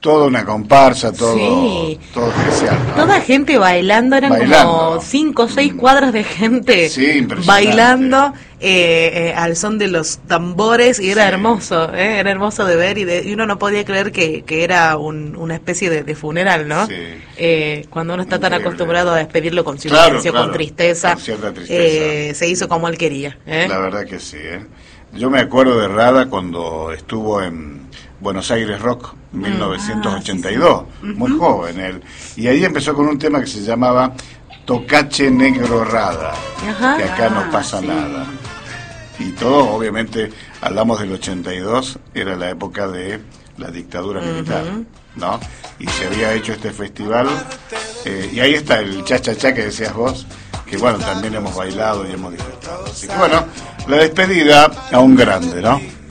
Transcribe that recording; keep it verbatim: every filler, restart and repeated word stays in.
toda una comparsa, todo, sí. todo especial, ¿no? Toda gente bailando, eran bailando. como cinco o seis cuadras de gente sí, bailando eh, eh, al son de los tambores, y era sí. hermoso, eh, era hermoso de ver, y, de, y uno no podía creer que, que era un, una especie de, de funeral, ¿no? Sí. Eh, cuando uno está Increíble. tan acostumbrado a despedirlo con Claro, silencio, claro, con tristeza, con cierta tristeza. Eh, se hizo como él quería. ¿eh? La verdad que sí, ¿eh? Yo me acuerdo de Rada cuando estuvo en Buenos Aires Rock, mil novecientos ochenta y dos, Ah, sí, sí. muy Uh-huh. joven él, y ahí empezó con un tema que se llamaba Tocache Negro Rada, Ajá. que acá no Ah, pasa sí. nada. Y todo, obviamente, hablamos del ochenta y dos, era la época de la dictadura Uh-huh. militar, ¿no? Y se había hecho este festival, eh, y ahí está el cha-cha-cha que decías vos, que bueno, también hemos bailado y hemos disfrutado. Así que bueno, la despedida a un grande, ¿no?